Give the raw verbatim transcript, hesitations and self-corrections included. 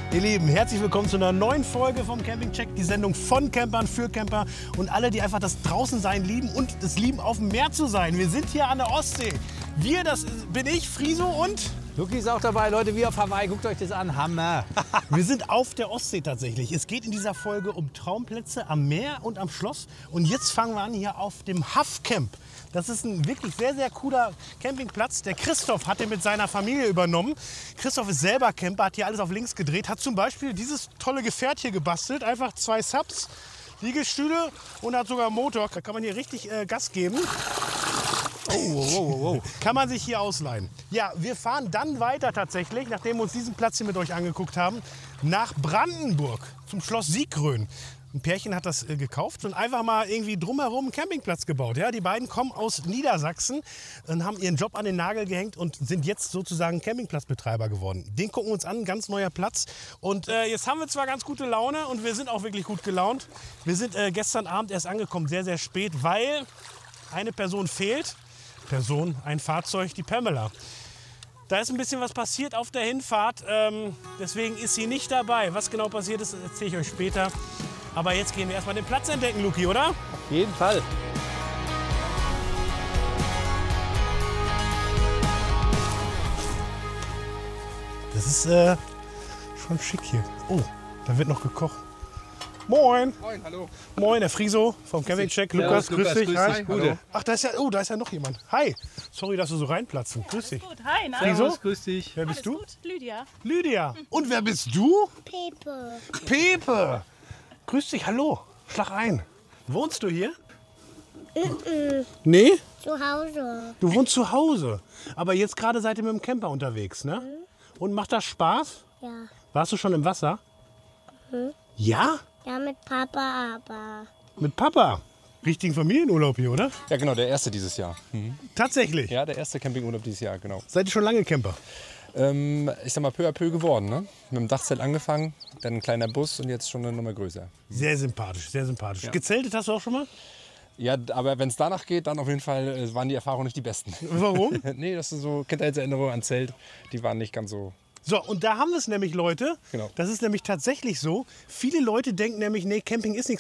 Ihr Lieben, herzlich willkommen zu einer neuen Folge vom Camping Check, die Sendung von Campern für Camper und alle, die einfach das Draußensein lieben und das Lieben, auf dem Meer zu sein. Wir sind hier an der Ostsee. Wir, das bin ich, Friso und... Luki ist auch dabei, Leute, wie auf Hawaii. Guckt euch das an, Hammer. Wir sind auf der Ostsee tatsächlich. Es geht in dieser Folge um Traumplätze am Meer und am Schloss. Und jetzt fangen wir an hier auf dem Huff Camp. Das ist ein wirklich sehr, sehr cooler Campingplatz. Der Christoph hat den mit seiner Familie übernommen. Christoph ist selber Camper, hat hier alles auf links gedreht. Hat zum Beispiel dieses tolle Gefährt hier gebastelt. Einfach zwei Subs, Liegestühle und hat sogar einen Motor. Da kann man hier richtig äh, Gas geben. Oh, oh, oh, oh. Kann man sich hier ausleihen. Ja, wir fahren dann weiter tatsächlich, nachdem wir uns diesen Platz hier mit euch angeguckt haben, nach Brandenburg zum Schloss Sieggrön. Ein Pärchen hat das äh, gekauft und einfach mal irgendwie drumherum einen Campingplatz gebaut. Ja, die beiden kommen aus Niedersachsen und haben ihren Job an den Nagel gehängt und sind jetzt sozusagen Campingplatzbetreiber geworden. Den gucken wir uns an, ein ganz neuer Platz. Und äh, jetzt haben wir zwar ganz gute Laune und wir sind auch wirklich gut gelaunt. Wir sind äh, gestern Abend erst angekommen, sehr, sehr spät, weil eine Person fehlt. Person, ein Fahrzeug, die Pamela. Da ist ein bisschen was passiert auf der Hinfahrt, ähm, deswegen ist sie nicht dabei. Was genau passiert ist, erzähle ich euch später. Aber jetzt gehen wir erstmal den Platz entdecken, Luki, oder? Auf jeden Fall. Das ist äh, schon schick hier. Oh, da wird noch gekocht. Moin. Moin, hallo. Moin, der Friso vom Camping Check. Lukas, grüß Lukas, dich. grüß Hi. dich. Hallo. Ach, da ist ja, oh, da ist ja noch jemand. Hi. Sorry, dass du so reinplatzen. Grüß dich. Gut, hi, na? Friso? Grüß dich. Wer bist Alles du? gut? Lydia. Lydia. Und wer bist du? Pepe. Pepe. Grüß dich, hallo. Schlag ein. Wohnst du hier? Mhm. Nee? Zu Hause. Du wohnst zu Hause. Aber jetzt gerade seid ihr mit dem Camper unterwegs, ne? Und macht das Spaß? Ja. Warst du schon im Wasser? Mhm. Ja? Ja, mit Papa aber. Mit Papa. Richtigen Familienurlaub hier, oder? Ja, genau, der erste dieses Jahr. Tatsächlich. Ja, der erste Campingurlaub dieses Jahr, genau. Seid ihr schon lange Camper? Ähm, ich sag mal, peu à peu geworden, ne? Mit dem Dachzelt angefangen, dann ein kleiner Bus und jetzt schon eine Nummer größer. Sehr sympathisch, sehr sympathisch. Gezeltet hast du auch schon mal? Ja, aber wenn es danach geht, dann auf jeden Fall äh, waren die Erfahrungen nicht die besten. Warum? Nee, das ist so Kindheitserinnerungen an Zelt, die waren nicht ganz so... So, und da haben wir es nämlich, Leute. Genau. Das ist nämlich tatsächlich so. Viele Leute denken nämlich, nee, Camping ist nichts